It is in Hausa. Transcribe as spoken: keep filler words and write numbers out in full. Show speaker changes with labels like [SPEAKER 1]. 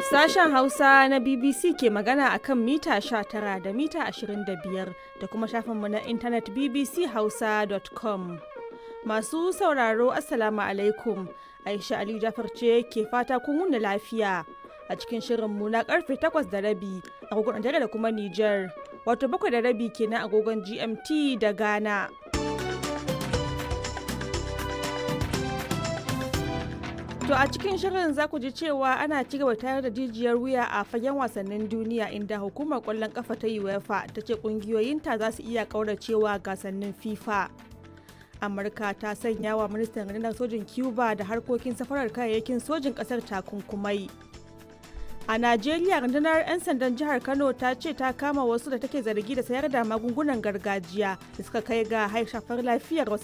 [SPEAKER 1] Sashen Hausa na B B C ke magana a kan mita sha tara da mita ashirin da biyar da kuma shafinmu na intanet b b c hausa dot com. Masu sauraro Assalamu alaikum. Aisha Aliyu Jafar ce ke fata kun wuni lafiya a cikin shirinmu na karfe takwas da rabi agogon Najeriya da kuma Nijar, wato bakwai da rabi kenan agogon G M T da Ghana. To a cikin shirin za ku ji cewa ana ci gaba tayar da jijiyar wuya a fagen wasannin duniya inda hukumar kwallon kafa ta UEFA ta ce kungiyoyinta za su iya kauracewa gasannin FIFA. Amurka ta sanya wa ministan rundunar sojin Cuba da harkokin safarar kayayyakin sojin kasar takunkumai. A Najeriya, rundunar 'yan sandan jihar Kano ta ce ta kama wasu da take zargi da sayar da magungunan gargajiya da suka kai ga shafar lafiyar wasu